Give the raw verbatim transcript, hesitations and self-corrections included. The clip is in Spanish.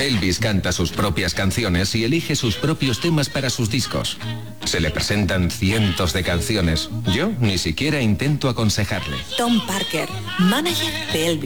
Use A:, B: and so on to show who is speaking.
A: Elvis canta sus propias canciones y elige sus propios temas para sus discos. Se le presentan cientos de canciones. Yo ni siquiera intento aconsejarle.
B: Tom Parker, manager de Elvis.